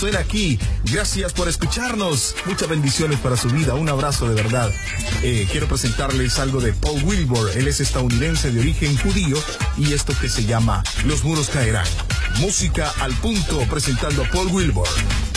Suena aquí. Gracias por escucharnos. Muchas bendiciones para su vida. Un abrazo de verdad. Quiero presentarles algo de Paul Wilbur. Él es estadounidense de origen judío y esto que se llama Los muros caerán. Música al punto presentando a Paul Wilbur.